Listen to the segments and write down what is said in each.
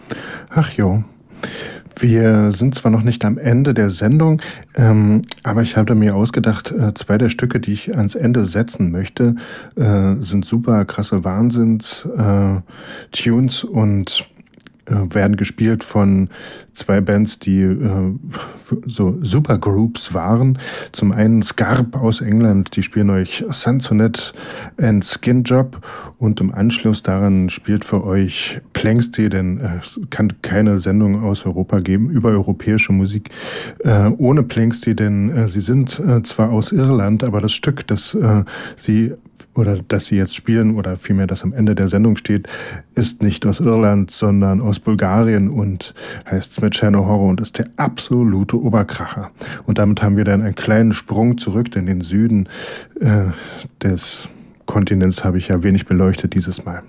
Ach jo, wir sind zwar noch nicht am Ende der Sendung, aber ich hatte mir ausgedacht, zwei der Stücke, die ich ans Ende setzen möchte, sind super krasse Wahnsinns-Tunes und werden gespielt von zwei Bands, die so Supergroups waren. Zum einen Scarp aus England, die spielen euch Sansonet and Skinjob und im Anschluss daran spielt für euch Planxty, denn es kann keine Sendung aus Europa geben über europäische Musik ohne Planxty, denn sie sind zwar aus Irland, aber das Stück, das sie jetzt spielen oder vielmehr das am Ende der Sendung steht, ist nicht aus Irland, sondern aus Bulgarien und heißt Smetana Horror und ist der absolute Oberkracher. Und damit haben wir dann einen kleinen Sprung zurück in den Süden des Kontinents, habe ich ja wenig beleuchtet dieses Mal.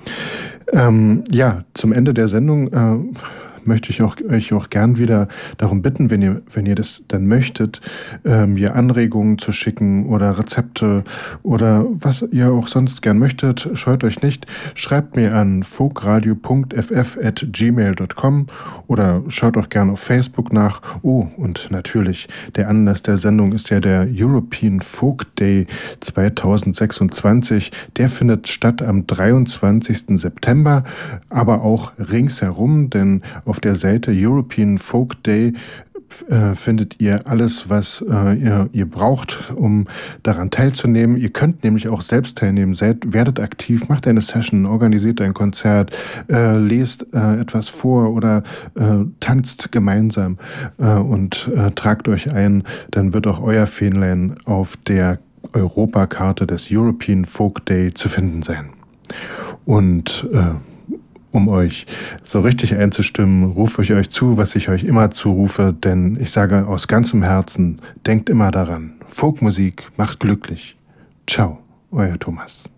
Zum Ende der Sendung möchte ich euch auch gern wieder darum bitten, wenn ihr das dann möchtet, mir Anregungen zu schicken oder Rezepte oder was ihr auch sonst gern möchtet. Scheut euch nicht. Schreibt mir an folkradio.ff@gmail.com oder schaut auch gern auf Facebook nach. Oh, und natürlich, der Anlass der Sendung ist ja der European Folk Day 2026. Der findet statt am 23. September, aber auch ringsherum, denn auf der Seite European Folk Day findet ihr alles, was ihr braucht, um daran teilzunehmen. Ihr könnt nämlich auch selbst teilnehmen. Werdet aktiv, macht eine Session, organisiert ein Konzert, lest etwas vor oder tanzt gemeinsam und tragt euch ein. Dann wird auch euer Fähnlein auf der Europakarte des European Folk Day zu finden sein. Und um euch so richtig einzustimmen, rufe ich euch zu, was ich euch immer zurufe, denn ich sage aus ganzem Herzen, denkt immer daran, Folkmusik macht glücklich. Ciao, euer Thomas.